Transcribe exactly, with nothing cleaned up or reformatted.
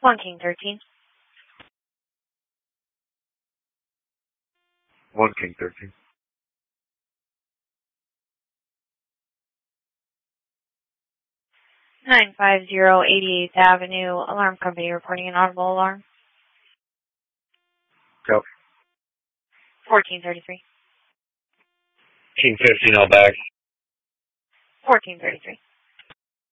one King thirteen. one King thirteen. nine five zero eighty-eighth Avenue, alarm company reporting an audible alarm. Copy. fourteen thirty-three. King fifteen, all back. fourteen thirty-three.